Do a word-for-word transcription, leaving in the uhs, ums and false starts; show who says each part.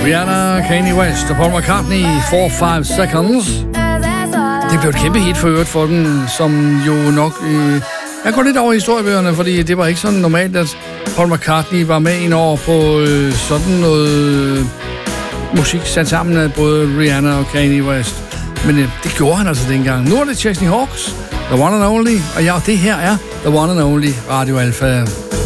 Speaker 1: Rihanna, Kanye West og Paul McCartney, four five seconds. Det blev et kæmpe hit for øvrigt for den, som jo nok... Øh, jeg går lidt over i historiebøgerne, fordi det var ikke sådan normalt, at Paul McCartney var med en år på øh, sådan noget øh, musik sat sammen af både Rihanna og Kanye West. Men øh, det gjorde han altså dengang. Nu er det Chesney Hawks, The One and Only, og ja, det her er The One and Only Radio Alpha.